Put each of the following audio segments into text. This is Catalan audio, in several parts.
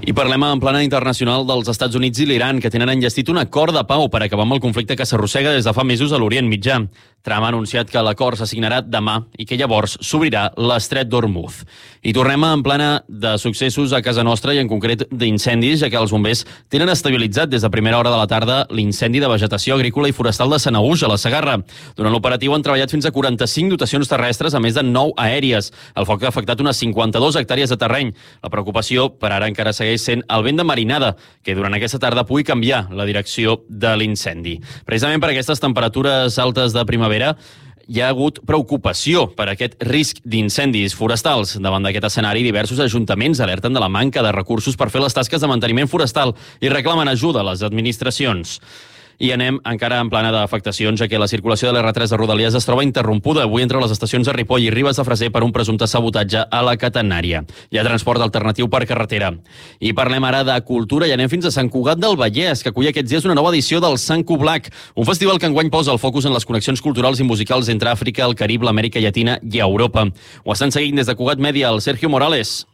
I parlem en plana internacional dels Estats Units i l'Iran, que tenen enllestit un acord de pau per acabar amb el conflicte que s'arrossega des de fa mesos a l'Orient Mitjà. Trump ha anunciat que l'acord s'assignarà demà i que llavors s'obrirà l'estret d'Hormuz. I tornem en plana de successos a casa nostra i en concret d'incendis, ja que els bombers tenen estabilitzat des de primera hora de la tarda l'incendi de vegetació agrícola i forestal de Sanaüja, a la Segarra. Durant l'operatiu han treballat fins a 45 dotacions terrestres, a més de 9 aèries. El foc ha afectat unes 52 hectàrees de terreny. La preocupació per ara encara segueix sent el vent de marinada, que durant aquesta tarda pugui canviar la direcció de l'incendi. Precisament per aquestes temperatures altes de primavera, hi ha hagut preocupació per aquest risc d'incendis forestals. Davant d'aquest escenari, diversos ajuntaments alerten de la manca de recursos per fer les tasques de manteniment forestal i reclamen ajuda a les administracions. I anem encara en plana d'afectacions, ja que la circulació de l'R3 de Rodalies es troba interrompuda avui entre les estacions de Ripoll i Ribes de Freser per un presumpte sabotatge a la catenària. Hi ha transport alternatiu per carretera. I parlem ara de cultura i anem fins a Sant Cugat del Vallès, que acull aquests dies una nova edició del Sant Cublac, un festival que enguany posa el focus en les connexions culturals i musicals entre Àfrica, el Carib, l'Amèrica Llatina i Europa. Ho estan seguint des de Cugat Mèdia, el Sergio Morales.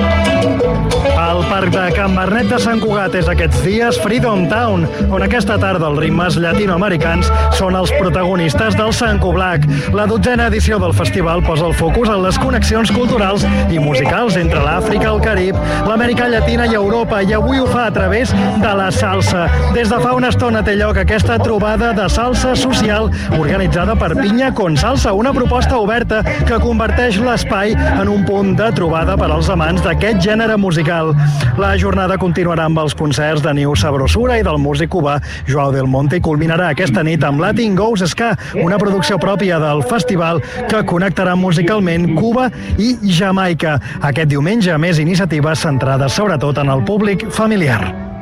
El parc de Can Barnet de Sant Cugat és aquests dies Freedom Town, on aquesta tarda els ritmes llatinoamericans són els protagonistes del Sant Cublac. La 12a edició del festival posa el focus en les connexions culturals i musicals entre l'Àfrica, el Carib, l'Amèrica Llatina i Europa, i avui ho fa a través de la salsa. Des de fa una estona té lloc aquesta trobada de salsa social organitzada per Pinya con Salsa, una proposta oberta que converteix l'espai en un punt de trobada per als amants d'aquest gènere musical. La jornada continuarà amb els concerts de Niu Sabrosura i del músic cubà Joao del Monte i culminarà aquesta nit amb Latin Goes Ska, una producció pròpia del festival que connectarà musicalment Cuba i Jamaica. Aquest diumenge, més iniciatives centrades sobretot en el públic familiar.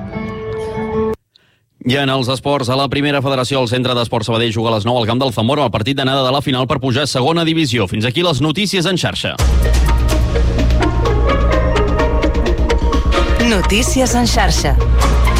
I en els esports, a la primera federació, el Centre d'Esports Sabadell juga a les 9 al camp del Zamora, al partit d'anada de la final per pujar a segona divisió. Fins aquí les notícies en xarxa. Notícies en xarxa.